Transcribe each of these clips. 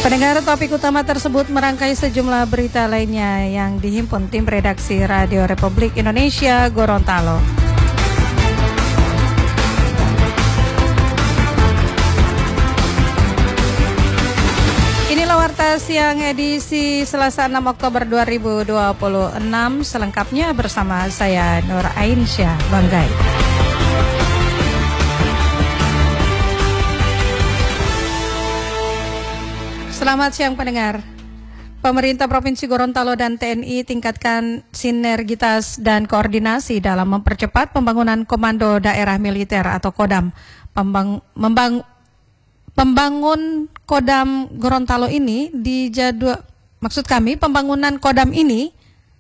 Pendengar, topik utama tersebut merangkai sejumlah berita lainnya yang dihimpun tim redaksi Radio Republik Indonesia Gorontalo. Inilah Warta Siang edisi Selasa 6 Oktober 2026, selengkapnya bersama saya Nur Ainsyah Banggai. Selamat siang pendengar. Pemerintah Provinsi Gorontalo dan TNI tingkatkan sinergitas dan koordinasi dalam mempercepat pembangunan Komando Daerah Militer atau Kodam. Pembangun Kodam Gorontalo ini pembangunan Kodam ini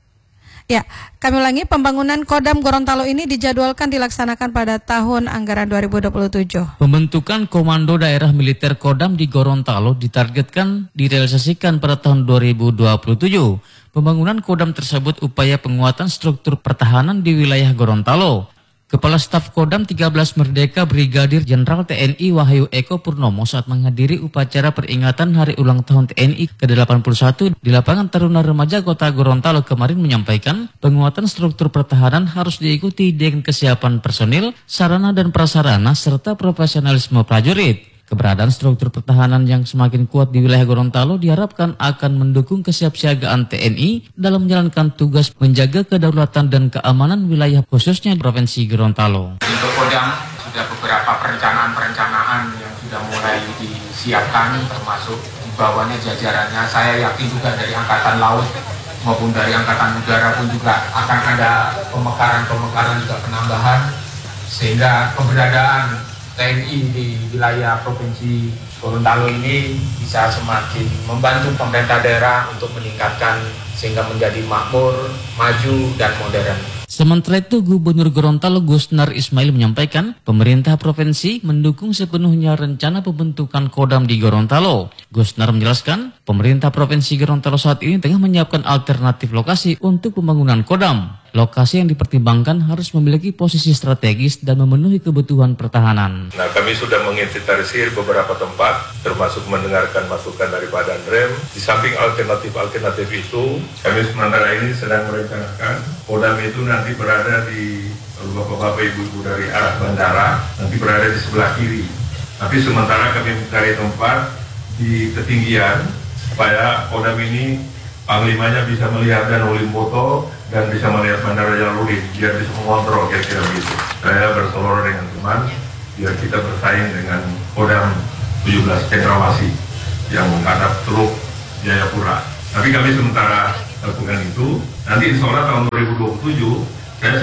pembangunan Kodam Gorontalo ini dijadwalkan dilaksanakan pada tahun anggaran 2027. Pembentukan Komando Daerah Militer Kodam di Gorontalo ditargetkan direalisasikan pada tahun 2027. Pembangunan Kodam tersebut upaya penguatan struktur pertahanan di wilayah Gorontalo. Kepala Staf Kodam 13 Merdeka Brigadir Jenderal TNI Wahyu Eko Purnomo saat menghadiri upacara peringatan Hari Ulang Tahun TNI ke-81 di Lapangan Taruna Remaja Kota Gorontalo kemarin menyampaikan penguatan struktur pertahanan harus diikuti dengan kesiapan personil, sarana dan prasarana serta profesionalisme prajurit. Keberadaan struktur pertahanan yang semakin kuat di wilayah Gorontalo diharapkan akan mendukung kesiapsiagaan TNI dalam menjalankan tugas menjaga kedaulatan dan keamanan wilayah khususnya di Provinsi Gorontalo. Untuk Kodam sudah beberapa perencanaan yang sudah mulai disiapkan, termasuk di bawahnya jajarannya. Saya yakin juga dari Angkatan Laut maupun dari Angkatan Udara pun juga akan ada pemekaran juga penambahan, sehingga keberadaan TNI di wilayah Provinsi Gorontalo ini bisa semakin membantu pemerintah daerah untuk meningkatkan sehingga menjadi makmur, maju, dan modern. Sementara itu, Gubernur Gorontalo Gusnar Ismail menyampaikan pemerintah provinsi mendukung sepenuhnya rencana pembentukan Kodam di Gorontalo. Gusnar menjelaskan pemerintah Provinsi Gorontalo saat ini tengah menyiapkan alternatif lokasi untuk pembangunan Kodam. Lokasi yang dipertimbangkan harus memiliki posisi strategis dan memenuhi kebutuhan pertahanan. Nah, kami sudah menginventarisir beberapa tempat, termasuk mendengarkan masukan daripada Andrem. Di samping alternatif itu, kami sementara ini sedang merencanakan Kodam itu nanti berada di, Bapak-Bapak Ibu-Ibu dari arah bandara, nanti berada di sebelah kiri. Tapi sementara kami mencari tempat di ketinggian, supaya Kodam ini Panglimanya bisa melihat dan ulim foto dan bisa melihat bandara Jalaluddin, biar bisa mengontrol kira-kira begitu. Saya berseloroh dengan teman, biar kita bersaing dengan Kodam 17 Cendrawasih yang menghadap Teluk Jayapura. Tapi kami sementara lakukan itu, nanti insya Allah tahun 2027, saya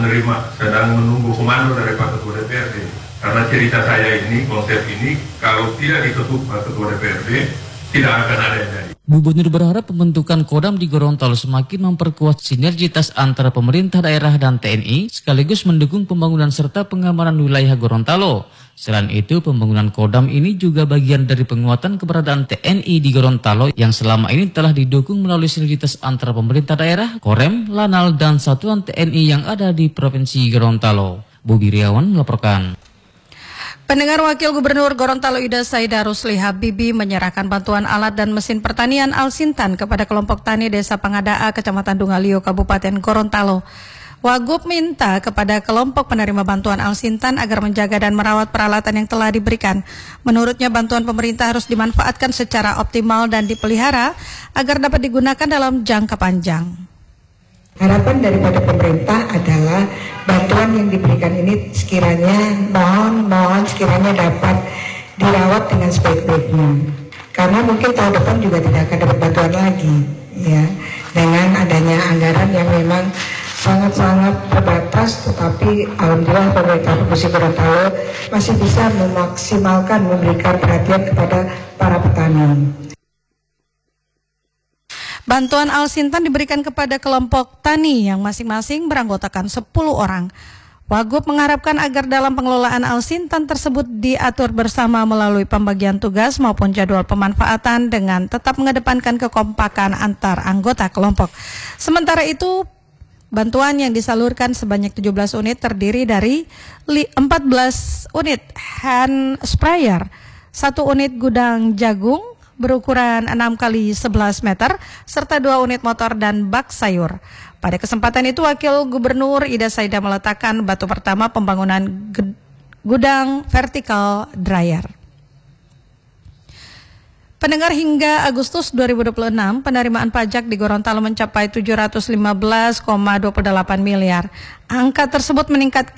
sedang menunggu komando dari Pak Ketua DPRD. Karena cerita saya ini, konsep ini, kalau tidak diketuk Pak Ketua DPRD, tidak akan ada yang jadi. Gubernur berharap pembentukan Kodam di Gorontalo semakin memperkuat sinergitas antara pemerintah daerah dan TNI, sekaligus mendukung pembangunan serta pengamanan wilayah Gorontalo. Selain itu, pembangunan Kodam ini juga bagian dari penguatan keberadaan TNI di Gorontalo yang selama ini telah didukung melalui sinergitas antara pemerintah daerah, Korem, Lanal, dan satuan TNI yang ada di Provinsi Gorontalo. Bobi Riawan melaporkan. Pendengar, Wakil Gubernur Gorontalo Ida Saida Rusli Habibi menyerahkan bantuan alat dan mesin pertanian Alsintan kepada kelompok tani Desa Pangadaa, Kecamatan Dungalio, Kabupaten Gorontalo. Wagub minta kepada kelompok penerima bantuan Alsintan agar menjaga dan merawat peralatan yang telah diberikan. Menurutnya, bantuan pemerintah harus dimanfaatkan secara optimal dan dipelihara agar dapat digunakan dalam jangka panjang. Harapan daripada pemerintah adalah bantuan yang diberikan ini sekiranya mohon sekiranya dapat dirawat dengan sebaik-baiknya. Karena mungkin tahun depan juga tidak akan dapat bantuan lagi, ya. Dengan adanya anggaran yang memang sangat-sangat terbatas, tetapi alhamdulillah pemerintah Provinsi Gorontalo masih bisa memaksimalkan memberikan perhatian kepada para petani. Bantuan Alsintan diberikan kepada kelompok tani yang masing-masing beranggotakan 10 orang. Wagub mengharapkan agar dalam pengelolaan Alsintan tersebut diatur bersama melalui pembagian tugas maupun jadwal pemanfaatan dengan tetap mengedepankan kekompakan antar anggota kelompok. Sementara itu, bantuan yang disalurkan sebanyak 17 unit terdiri dari 14 unit hand sprayer, 1 unit gudang jagung, berukuran 6 kali 11 meter serta 2 unit motor dan bak sayur. Pada kesempatan itu Wakil Gubernur Ida Saida meletakkan batu pertama pembangunan gudang vertical dryer. Pendengar, hingga Agustus 2026, penerimaan pajak di Gorontalo mencapai 715,28 miliar. Angka tersebut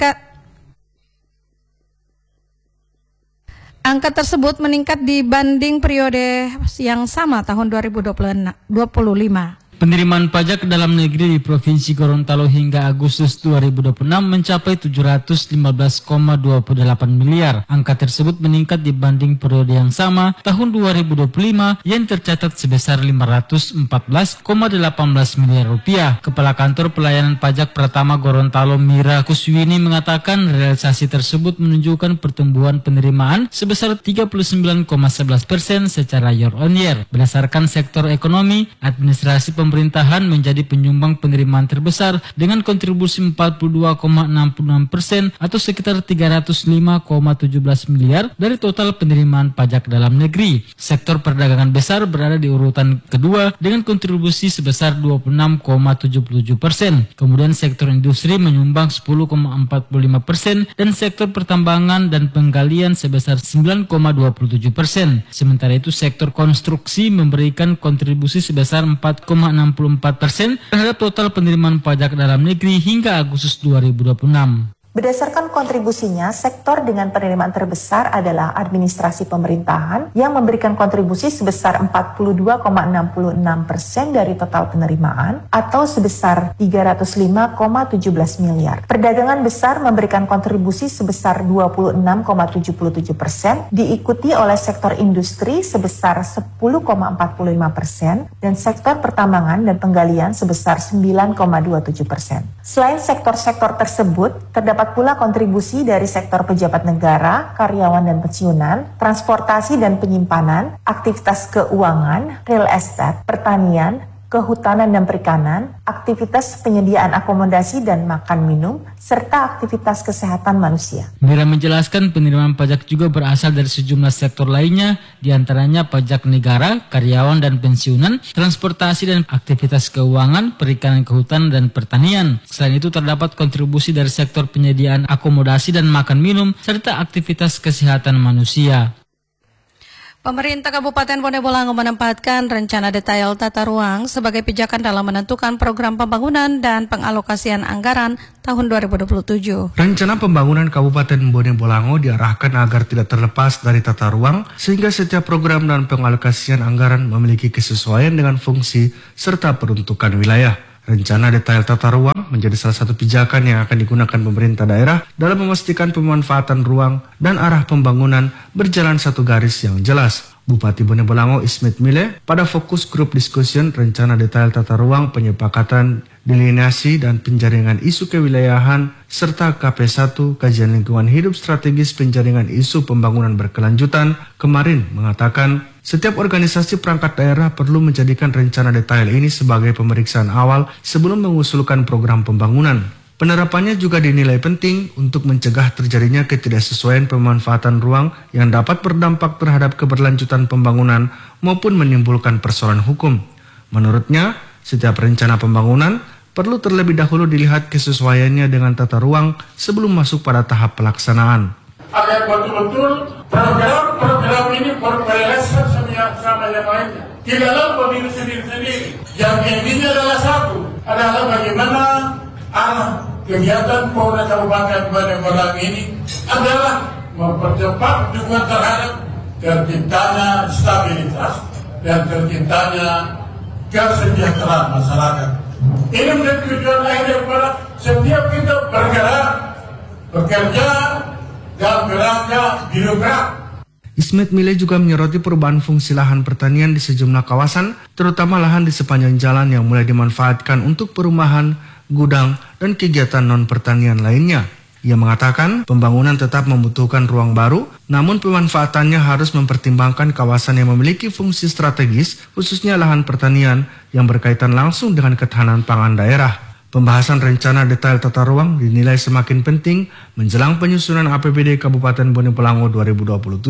meningkat dibanding periode yang sama tahun 2025. Penerimaan pajak dalam negeri di Provinsi Gorontalo hingga Agustus 2026 mencapai 715,28 miliar. Angka tersebut meningkat dibanding periode yang sama tahun 2025 yang tercatat sebesar 514,18 miliar rupiah. Kepala Kantor Pelayanan Pajak Pratama Gorontalo Mira Kuswini mengatakan realisasi tersebut menunjukkan pertumbuhan penerimaan sebesar 39,11% secara year on year. Berdasarkan sektor ekonomi, administrasi pemerintahan menjadi penyumbang penerimaan terbesar dengan kontribusi 42,66% atau sekitar 305,17 miliar dari total penerimaan pajak dalam negeri. Sektor perdagangan besar berada di urutan kedua dengan kontribusi sebesar 26,77%. Kemudian sektor industri menyumbang 10,45% dan sektor pertambangan dan penggalian sebesar 9,27%. Sementara itu sektor konstruksi memberikan kontribusi sebesar 4,64% terhadap total penerimaan pajak dalam negeri hingga Agustus 2026. Berdasarkan kontribusinya, sektor dengan penerimaan terbesar adalah administrasi pemerintahan yang memberikan kontribusi sebesar 42,66% dari total penerimaan atau sebesar 305,17 miliar. Perdagangan besar memberikan kontribusi sebesar 26,77%, diikuti oleh sektor industri sebesar 10,45% dan sektor pertambangan dan penggalian sebesar 9,27%. Selain sektor-sektor tersebut, terdapat pula kontribusi dari sektor pejabat negara, karyawan dan pensiunan, transportasi dan penyimpanan, aktivitas keuangan, real estate, pertanian, kehutanan dan perikanan, aktivitas penyediaan akomodasi dan makan minum, serta aktivitas kesehatan manusia. Mira menjelaskan penerimaan pajak juga berasal dari sejumlah sektor lainnya, diantaranya pajak negara, karyawan dan pensiunan, transportasi dan aktivitas keuangan, perikanan, kehutanan dan pertanian. Selain itu terdapat kontribusi dari sektor penyediaan akomodasi dan makan minum, serta aktivitas kesehatan manusia. Pemerintah Kabupaten Bone Bolango menempatkan rencana detail tata ruang sebagai pijakan dalam menentukan program pembangunan dan pengalokasian anggaran tahun 2027. Rencana pembangunan Kabupaten Bone Bolango diarahkan agar tidak terlepas dari tata ruang sehingga setiap program dan pengalokasian anggaran memiliki kesesuaian dengan fungsi serta peruntukan wilayah. Rencana detail tata ruang menjadi salah satu pijakan yang akan digunakan pemerintah daerah dalam memastikan pemanfaatan ruang dan arah pembangunan berjalan satu garis yang jelas. Bupati Bone Bolango Ismet Mile pada fokus grup discussion rencana detail tata ruang, penyepakatan, delineasi dan penjaringan isu kewilayahan serta KP1 kajian lingkungan hidup strategis penjaringan isu pembangunan berkelanjutan kemarin mengatakan setiap organisasi perangkat daerah perlu menjadikan rencana detail ini sebagai pemeriksaan awal sebelum mengusulkan program pembangunan. Penerapannya juga dinilai penting untuk mencegah terjadinya ketidaksesuaian pemanfaatan ruang yang dapat berdampak terhadap keberlanjutan pembangunan maupun menimbulkan persoalan hukum. Menurutnya, setiap rencana pembangunan perlu terlebih dahulu dilihat kesesuaiannya dengan tata ruang sebelum masuk pada tahap pelaksanaan. Agar betul-betul program ini berkorelasi sama yang lainnya. Tidaklah pemilu sendiri-sendiri. Yang intinya adalah satu, adalah bagaimana kegiatan Polda Kabupaten Bone Bolango ini adalah mempercepat dukungan terhadap terciptanya stabilitas dan terciptanya kesejahteraan masyarakat. Ini menjadi tujuan akhir daripada setiap kita bergerak, bekerja dalam kerangka birokrat. Ismet Mile juga menyoroti perubahan fungsi lahan pertanian di sejumlah kawasan, terutama lahan di sepanjang jalan yang mulai dimanfaatkan untuk perumahan, gudang, dan kegiatan non-pertanian lainnya. Ia mengatakan pembangunan tetap membutuhkan ruang baru, namun pemanfaatannya harus mempertimbangkan kawasan yang memiliki fungsi strategis, khususnya lahan pertanian yang berkaitan langsung dengan ketahanan pangan daerah. Pembahasan rencana detail tata ruang dinilai semakin penting menjelang penyusunan APBD Kabupaten Bone Bolango 2027.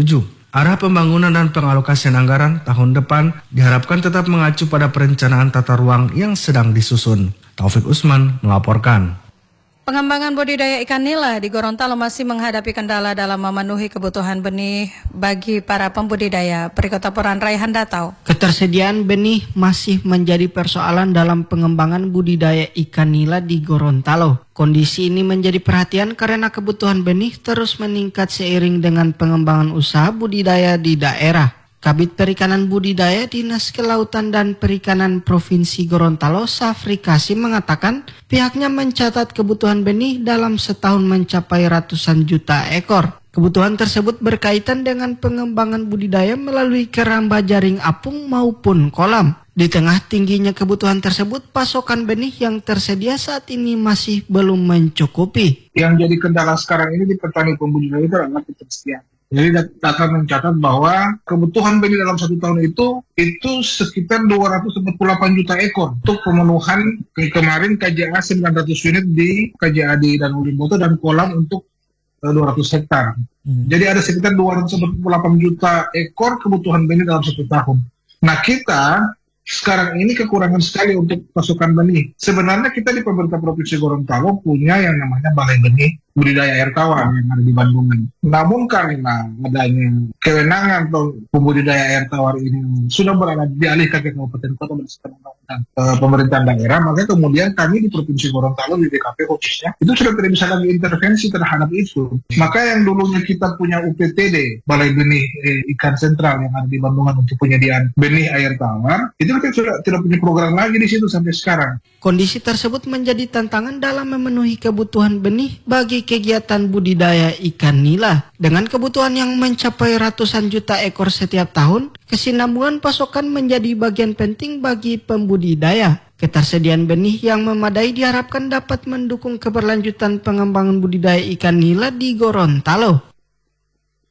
Arah pembangunan dan pengalokasian anggaran tahun depan diharapkan tetap mengacu pada perencanaan tata ruang yang sedang disusun. Taufik Usman melaporkan. Pengembangan budidaya ikan nila di Gorontalo masih menghadapi kendala dalam memenuhi kebutuhan benih bagi para pembudidaya. Berikut laporan Raihan Datau. Ketersediaan benih masih menjadi persoalan dalam pengembangan budidaya ikan nila di Gorontalo. Kondisi ini menjadi perhatian karena kebutuhan benih terus meningkat seiring dengan pengembangan usaha budidaya di daerah. Kabid Perikanan Budidaya Dinas Kelautan dan Perikanan Provinsi Gorontalo, Safri Kasim, mengatakan pihaknya mencatat kebutuhan benih dalam setahun mencapai ratusan juta ekor. Kebutuhan tersebut berkaitan dengan pengembangan budidaya melalui keramba jaring apung maupun kolam. Di tengah tingginya kebutuhan tersebut, pasokan benih yang tersedia saat ini masih belum mencukupi. Yang jadi kendala sekarang ini di petani pembudidaya itu adalah ketersediaan. Jadi data mencatat bahwa kebutuhan benih dalam satu tahun itu sekitar 248 juta ekor untuk pemenuhan kemarin KJA 900 unit di KJA di Danau Limboto dan kolam untuk 200 hektar. Jadi ada sekitar 248 juta ekor kebutuhan benih dalam satu tahun. Nah, kita sekarang ini kekurangan sekali untuk pasokan benih. Sebenarnya kita di pemerintah Provinsi Gorontalo punya yang namanya Balai Benih Budidaya Air Tawar yang ada di Bandungan. Namun karena adanya kewenangan atau pembudidaya air tawar ini sudah berada dialihkan ke kabupaten kota berdasarkan undang-undang pemerintahan daerah, maka kemudian kami di Provinsi Gorontalo di DKP khususnya itu sudah tidak bisa lagi intervensi terhadap itu. Maka yang dulunya kita punya UPTD Balai Benih Ikan Sentral yang ada di Bandungan untuk penyediaan benih air tawar, itu kita sudah tidak punya program lagi di situ sampai sekarang. Kondisi tersebut menjadi tantangan dalam memenuhi kebutuhan benih bagi kegiatan budidaya ikan nila. Dengan kebutuhan yang mencapai ratusan juta ekor setiap tahun, kesinambungan pasokan menjadi bagian penting bagi pembudidaya. Ketersediaan benih yang memadai diharapkan dapat mendukung keberlanjutan pengembangan budidaya ikan nila di Gorontalo.